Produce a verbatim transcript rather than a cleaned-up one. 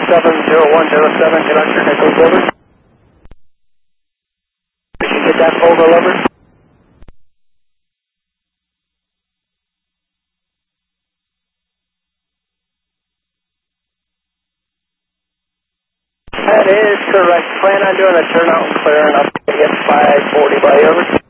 seven zero one zero seven, conductor, Nichols, over. Did you get that Fogle, over? That is correct. Plan on doing a turnout and clearing up to get five forty by, over.